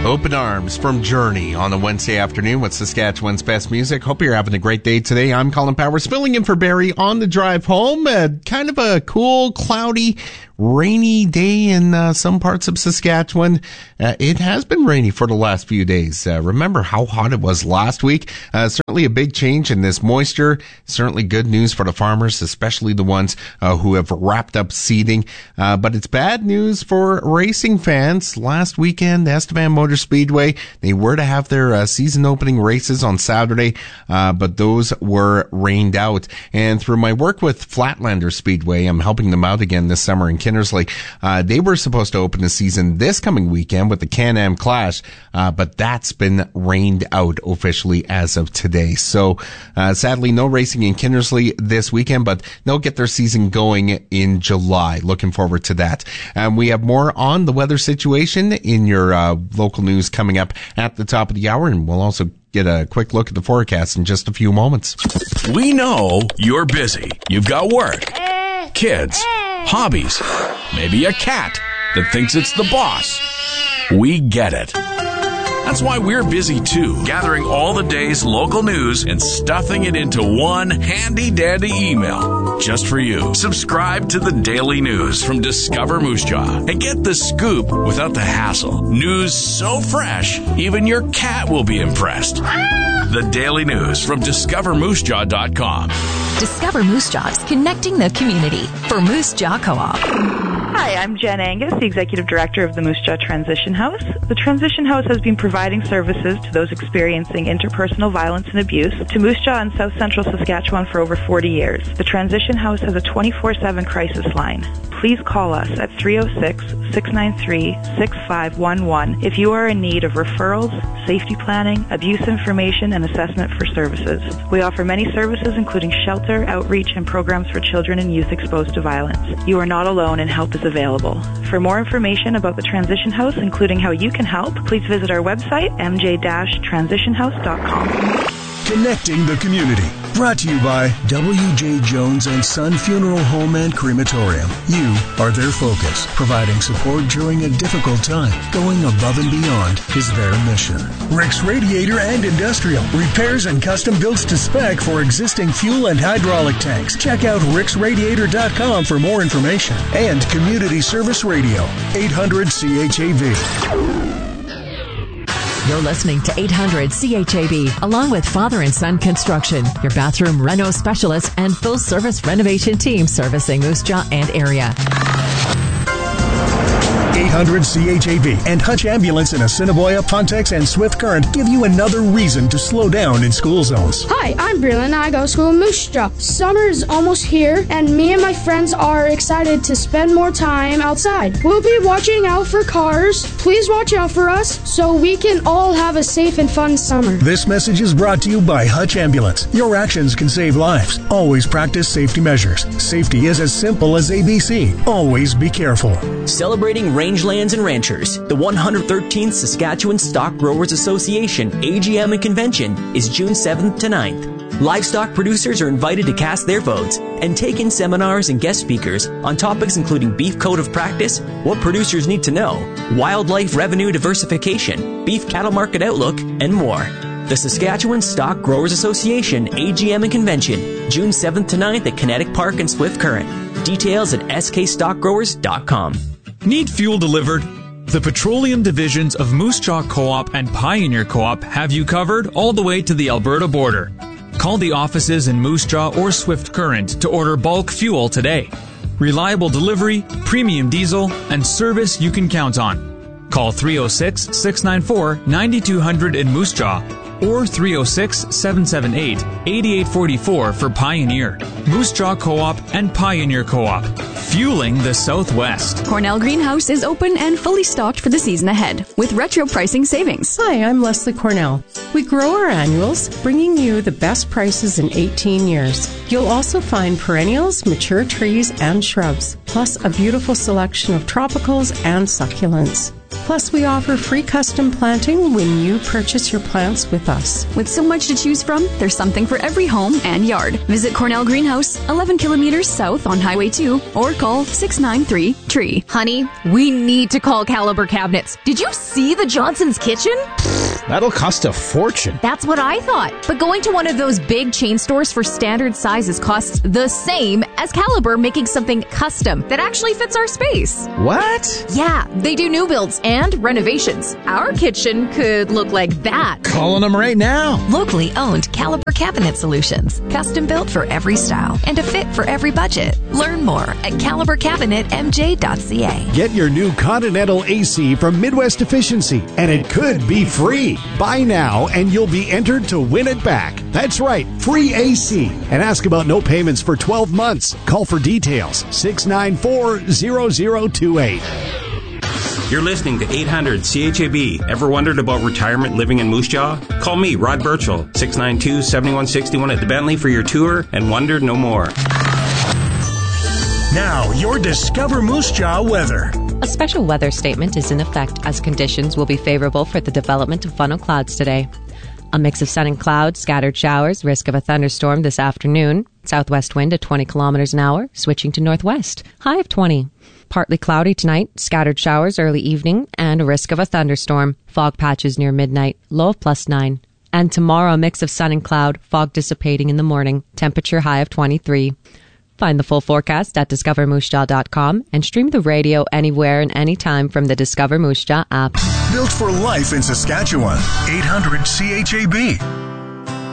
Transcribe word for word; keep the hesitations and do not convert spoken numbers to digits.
Open Arms from Journey on a Wednesday afternoon with Saskatchewan's best music. Hope you're having a great day today. I'm Colin Powers, filling in for Barry on the drive home. Uh, kind of a cool, cloudy, rainy day in uh, some parts of Saskatchewan. Uh, it has been rainy for the last few days. Uh, remember how hot it was last week? Uh, certainly a big change in this moisture. Certainly good news for the farmers, especially the ones uh, who have wrapped up seeding. Uh, but it's bad news for racing fans. Last weekend, Estevan Motor Speedway, they were to have their uh, season opening races on Saturday, uh, but those were rained out. And through my work with Flatlander Speedway, I'm helping them out again this summer in Kinnersley. Uh, they were supposed to open the season this coming weekend with the Can-Am Clash, uh, but that's been rained out officially as of today. So, uh, sadly, no racing in Kinnersley this weekend, but they'll get their season going in July. Looking forward to that. Um, we have more on the weather situation in your uh, local news coming up at the top of the hour, and we'll also get a quick look at the forecast in just a few moments. We know you're busy. You've got work, kids, hobbies, maybe a cat that thinks it's the boss. We get it. That's why we're busy too, gathering all the day's local news and stuffing it into one handy-dandy email just for you. Subscribe to the Daily News from Discover Moose Jaw and get the scoop without the hassle. News so fresh, even your cat will be impressed. The Daily News from discover moose jaw dot com. Discover Moose Jaws, connecting the community for Moose Jaw Co-op. Hi, I'm Jen Angus, the Executive Director of the Moose Jaw Transition House. The Transition House has been providing services to those experiencing interpersonal violence and abuse to Moose Jaw and South Central Saskatchewan for over forty years. The Transition House has a twenty-four seven crisis line. Please call us at three oh six, six nine three, six five one one if you are in need of referrals, safety planning, abuse information, and assessment for services. We offer many services including shelter, outreach, and programs for children and youth exposed to violence. You are not alone and help is available. For more information about the Transition House, including how you can help, please visit our website, m j dash transition house dot com. Connecting the community. Brought to you by W J Jones and Son Funeral Home and Crematorium. You are their focus. Providing support during a difficult time. Going above and beyond is their mission. Rick's Radiator and Industrial. Repairs and custom builds to spec for existing fuel and hydraulic tanks. Check out ricks radiator dot com for more information. And Community Service Radio. eight hundred C H A V. You're listening to eight hundred C H A B, along with Father and Son Construction, your bathroom reno specialist and full-service renovation team servicing Moose Jaw and area. eight hundred C H A B and Hutch Ambulance in Assiniboia, Pontex, and Swift Current give you another reason to slow down in school zones. Hi, I'm Breland. I go to school in Moose Jaw. Summer is almost here, and me and my friends are excited to spend more time outside. We'll be watching out for cars. Please watch out for us so we can all have a safe and fun summer. This message is brought to you by Hutch Ambulance. Your actions can save lives. Always practice safety measures. Safety is as simple as A B C. Always be careful. Celebrating Rangelands and Ranchers, the one hundred thirteenth Saskatchewan Stock Growers Association A G M and Convention is June seventh to ninth. Livestock producers are invited to cast their votes and take in seminars and guest speakers on topics including beef code of practice, what producers need to know, wildlife revenue diversification, beef cattle market outlook, and more. The Saskatchewan Stock Growers Association A G M and Convention, June seventh to ninth at Kinetic Park and Swift Current. Details at s k stock growers dot com. Need fuel delivered? The petroleum divisions of Moose Jaw Co-op and Pioneer Co-op have you covered all the way to the Alberta border. Call the offices in Moose Jaw or Swift Current to order bulk fuel today. Reliable delivery, premium diesel, and service you can count on. Call three oh six, six nine four, nine two hundred in Moose Jaw or three oh six, seven seven eight, eight eight four four for Pioneer. Moose Jaw Co-op and Pioneer Co-op. Fueling the Southwest. Cornell Greenhouse is open and fully stocked for the season ahead with retro pricing savings. Hi, I'm Leslie Cornell. We grow our annuals, bringing you the best prices in eighteen years. You'll also find perennials, mature trees, and shrubs, plus a beautiful selection of tropicals and succulents. Plus, we offer free custom planting when you purchase your plants with us. With so much to choose from, there's something for every home and yard. Visit Cornell Greenhouse, eleven kilometers south on Highway two, or call six nine three, T R E E. Honey, we need to call Caliber Cabinets. Did you see the Johnson's Kitchen? That'll cost a fortune. That's what I thought. But going to one of those big chain stores for standard sizes costs the same as Caliber making something custom that actually fits our space. What? Yeah, they do new builds and renovations. Our kitchen could look like that. Calling them right now. Locally owned Caliber Cabinet Solutions. Custom built for every style and a fit for every budget. Learn more at caliber cabinet m j dot c a. Get your new Continental A C from Midwest Efficiency, and it could be free. Buy now, and you'll be entered to win it back. That's right, free A C. And ask about no payments for twelve months. Call for details, six nine four, zero zero two eight. You're listening to eight hundred C H A B. Ever wondered about retirement living in Moose Jaw? Call me, Rod Birchall, six nine two, seven one six one at the Bentley for your tour and wonder no more. Now, your Discover Moose Jaw weather. A special weather statement is in effect as conditions will be favorable for the development of funnel clouds today. A mix of sun and clouds, scattered showers, risk of a thunderstorm this afternoon. Southwest wind at twenty kilometers an hour, switching to northwest. High of twenty. Partly cloudy tonight, scattered showers early evening, and a risk of a thunderstorm. Fog patches near midnight, low of plus nine. And tomorrow, a mix of sun and cloud, fog dissipating in the morning, temperature high of twenty-three. Find the full forecast at discover moose jaw dot com and stream the radio anywhere and anytime from the Discover Moose Jaw app. Built for life in Saskatchewan. eight hundred C H A B.